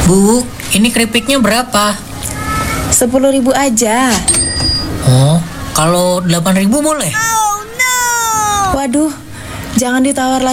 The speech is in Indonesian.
Bu, ini keripiknya berapa? 10.000 aja. Oh, kalau 8.000 boleh? Waduh, jangan ditawar